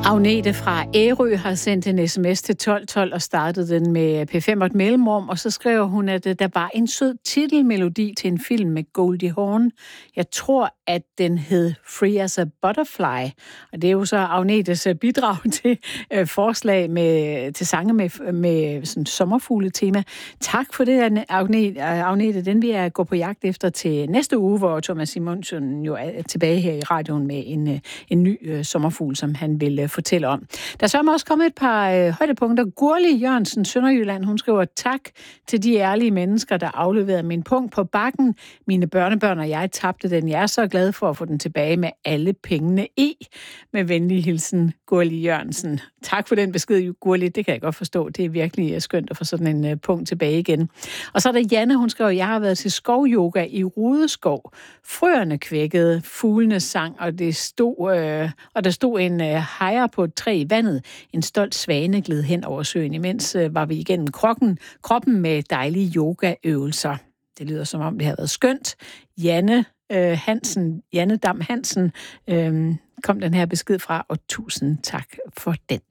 Agnete fra Ærø har sendt en sms til 1212 og startet den med P5 og et mellemrum, og så skriver hun, at der var en sød titelmelodi til en film med Goldie Hawn. Jeg tror, at den hed Free as a Butterfly, og det er jo så Agnetes bidrag til forslag til sange med sådan sommerfugletema. Tak for det, Agnete. Den vil jeg gå på jagt efter til næste uge, hvor Thomas Simonsen jo er tilbage her i radioen med en ny sommerfugl, som han vil fortælle om. Der er så også kommet et par højdepunkter. Gurli Jørgensen, Sønderjylland, hun skriver tak til de ærlige mennesker, der afleverede min punkt på bakken. Mine børnebørn og jeg tabte den. Jeg er så glad for at få den tilbage med alle pengene i. Med venlig hilsen, Gurli Jørgensen. Tak for den besked, Gurli. Det kan jeg godt forstå. Det er virkelig skønt at få sådan en punkt tilbage igen. Og så er der Janne, hun skriver, jeg har været til skovyoga i Rudeskov. Frøerne kvækkede, fuglene sang, og der stod en hejer på et træ i vandet. En stolt svane gled hen over søen. Imens var vi igennem kroppen med dejlige yogaøvelser. Det lyder som om det har været skønt. Janne Dam Hansen kom den her besked fra, og tusind tak for den.